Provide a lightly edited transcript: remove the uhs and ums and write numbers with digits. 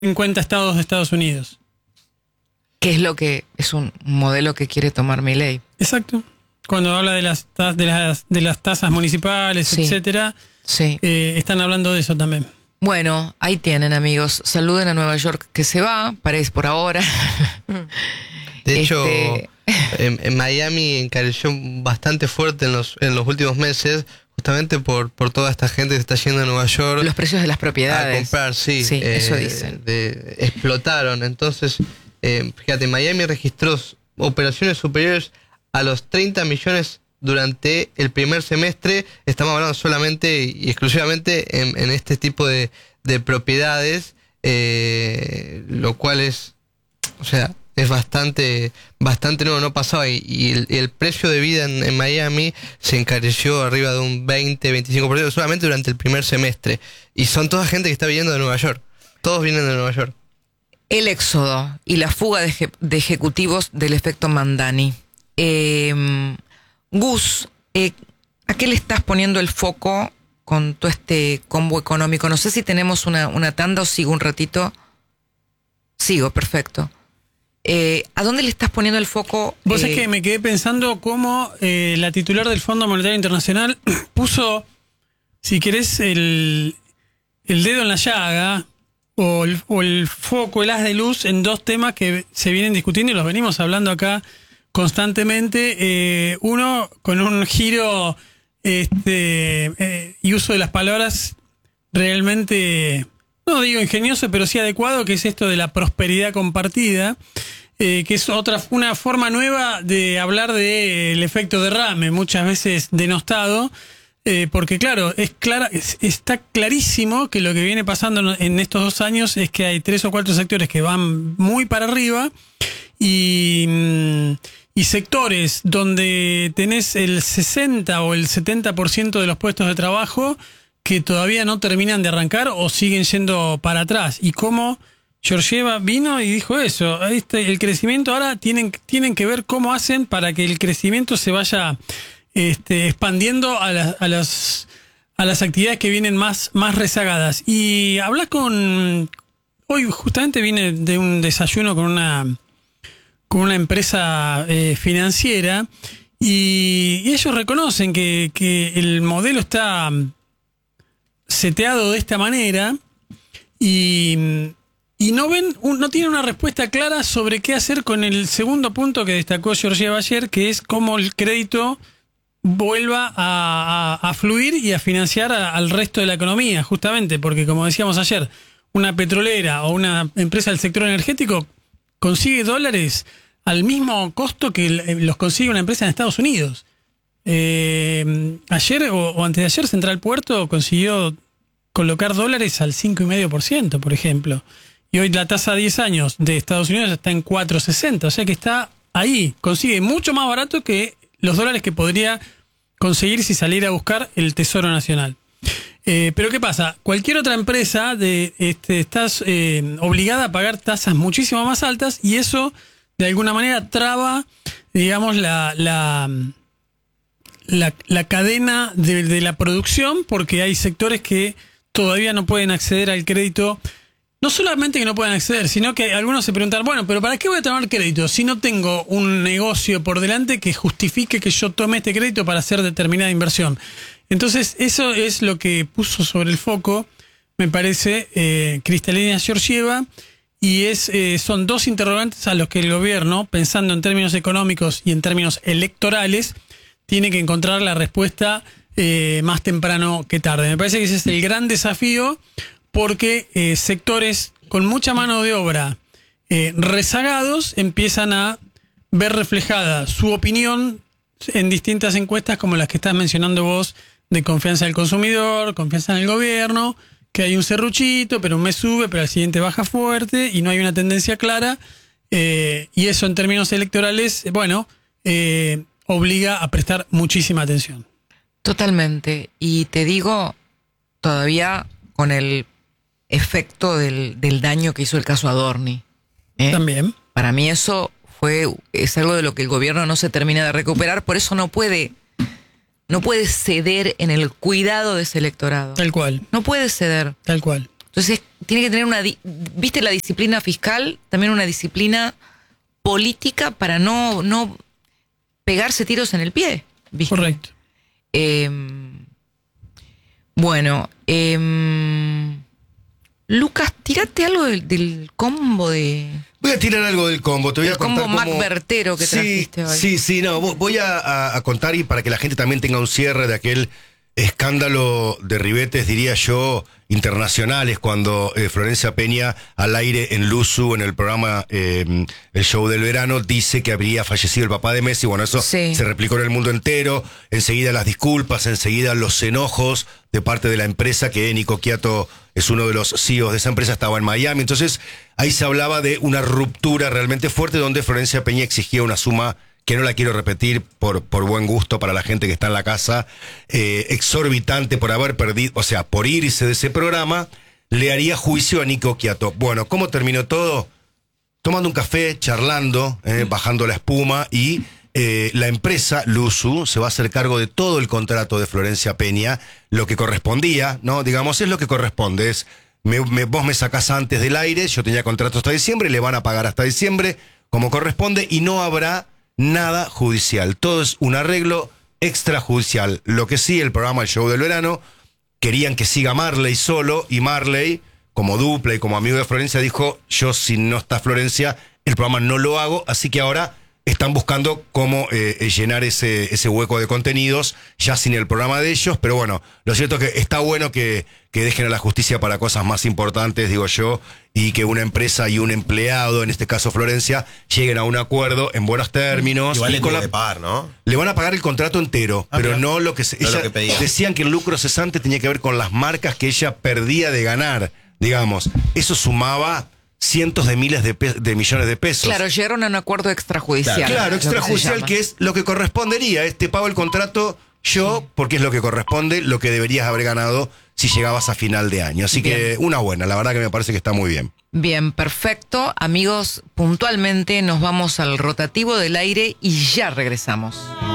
50 estados de Estados Unidos. Que es lo que es un modelo que quiere tomar Milei. Exacto. Cuando habla de las tasas municipales, Sí. etcétera, Sí. están hablando de eso también. Bueno, ahí tienen, amigos. Saluden a Nueva York, que se va, parece por ahora. De hecho, en Miami encareció bastante fuerte en los últimos meses, justamente por toda esta gente que está yendo a Nueva York Los precios de las a propiedades. comprar, sí. Sí, eso dicen. Explotaron. Entonces, fíjate, Miami registró operaciones superiores a los 30 millones durante el primer semestre. Estamos hablando solamente y exclusivamente en este tipo de propiedades, lo cual es, o sea, es bastante nuevo, no pasaba. Y el precio de vida en Miami se encareció arriba de un 20-25% solamente durante el primer semestre. Y son toda gente que está viniendo de Nueva York. Todos vienen de Nueva York. El éxodo y la fuga de ejecutivos del efecto Mandani. Gus, ¿a qué le estás poniendo el foco con todo este combo económico? No sé si tenemos una tanda o sigo un ratito. Sigo, perfecto. ¿A dónde le estás poniendo el foco? Vos es que me quedé pensando cómo la titular del Fondo Monetario Internacional puso, si querés, el dedo en la llaga o el foco, el haz de luz en dos temas que se vienen discutiendo y los venimos hablando acá constantemente. Uno con un giro y uso de las palabras realmente, no digo ingenioso, pero sí adecuado, que es esto de la prosperidad compartida, que es una forma nueva de hablar del efecto derrame, muchas veces denostado, porque claro, está clarísimo que lo que viene pasando en estos 2 años es que hay 3 o 4 sectores que van muy para arriba y sectores donde tenés el 60 o el 70% de los puestos de trabajo que todavía no terminan de arrancar o siguen yendo para atrás. Y cómo Georgieva vino y dijo eso, el crecimiento ahora tienen que ver cómo hacen para que el crecimiento se vaya expandiendo a las actividades que vienen más rezagadas. Y hablas hoy justamente vine de un desayuno con una empresa financiera y ellos reconocen que el modelo está seteado de esta manera y no tienen una respuesta clara sobre qué hacer con el segundo punto que destacó Georgieva ayer, que es cómo el crédito vuelva a fluir y a financiar al resto de la economía, justamente porque, como decíamos ayer, una petrolera o una empresa del sector energético consigue dólares al mismo costo que los consigue una empresa en Estados Unidos. Ayer o antes de ayer, Central Puerto consiguió colocar dólares al 5,5%, por ejemplo. Y hoy la tasa a 10 años de Estados Unidos está en 4,60, o sea que está ahí. Consigue mucho más barato que los dólares que podría conseguir si saliera a buscar el Tesoro Nacional. Pero ¿qué pasa? Cualquier otra empresa estás obligada a pagar tasas muchísimo más altas y eso de alguna manera traba, digamos, la cadena de la producción, porque hay sectores que todavía no pueden acceder al crédito. No solamente que no pueden acceder, sino que algunos se preguntan, bueno, pero ¿para qué voy a tomar crédito si no tengo un negocio por delante que justifique que yo tome este crédito para hacer determinada inversión? Entonces, eso es lo que puso sobre el foco, me parece, Kristalina Georgieva, y son dos interrogantes a los que el gobierno, pensando en términos económicos y en términos electorales, tiene que encontrar la respuesta más temprano que tarde. Me parece que ese es el gran desafío, porque sectores con mucha mano de obra rezagados empiezan a ver reflejada su opinión en distintas encuestas como las que estás mencionando vos, de confianza del consumidor, confianza en el gobierno, que hay un serruchito, pero un mes sube, pero al siguiente baja fuerte y no hay una tendencia clara, y eso en términos electorales, obliga a prestar muchísima atención. Totalmente. Y te digo, todavía con el efecto del daño que hizo el caso Adorni. También. Para mí eso es algo de lo que el gobierno no se termina de recuperar, por eso no puede ceder en el cuidado de ese electorado. Tal cual. No puede ceder. Tal cual. Entonces tiene que tener ¿viste la disciplina fiscal? También una disciplina política para no pegarse tiros en el pie, ¿viste? Correcto. Bueno, Lucas, tírate algo del combo de... Voy a tirar algo del combo, te voy a contar combo cómo... macbertero que trajiste hoy. Sí, no, voy a contar y para que la gente también tenga un cierre de aquel escándalo de ribetes, diría yo, internacionales, cuando Florencia Peña, al aire en Luzu, en el programa El Show del Verano, dice que habría fallecido el papá de Messi. Bueno, eso Sí. se replicó en el mundo entero. Enseguida las disculpas, enseguida los enojos de parte de la empresa, que Nico Quiato es uno de los CEOs de esa empresa, estaba en Miami. Entonces, ahí se hablaba de una ruptura realmente fuerte, donde Florencia Peña exigía una suma que no la quiero repetir por buen gusto para la gente que está en la casa, exorbitante por haber perdido, o sea, por irse de ese programa, le haría juicio a Nico Quiato. Bueno, ¿cómo terminó todo? Tomando un café, charlando, bajando la espuma, y la empresa Luzu se va a hacer cargo de todo el contrato de Florencia Peña, lo que correspondía, ¿no? Digamos, es lo que corresponde, es vos me sacás antes del aire, yo tenía contrato hasta diciembre, le van a pagar hasta diciembre, como corresponde, y no habrá nada judicial. Todo es un arreglo extrajudicial. Lo que sí, el programa El Show del Verano, querían que siga Marley solo, y Marley, como dupla y como amigo de Florencia, dijo, yo si no está Florencia, el programa no lo hago, así que ahora están buscando cómo llenar ese hueco de contenidos, ya sin el programa de ellos, pero bueno, lo cierto es que está bueno que dejen a la justicia para cosas más importantes, digo yo, y que una empresa y un empleado, en este caso Florencia, lleguen a un acuerdo en buenos términos. Igual y le con tiene que pagar, ¿no? le van a pagar el contrato entero, pero mira. no lo que No lo que pedía. decían que el lucro cesante tenía que ver con las marcas que ella perdía de ganar, digamos. Eso sumaba cientos de miles de millones de pesos. Claro, llegaron a un acuerdo extrajudicial. Claro, lo que se extrajudicial, llama. que es lo que correspondería. Te pago el contrato yo, porque es lo que corresponde, lo que deberías haber ganado si llegabas a final de año. Así que una buena, la verdad que me parece que está muy bien. Bien, perfecto. Amigos, puntualmente nos vamos al rotativo del aire y ya regresamos.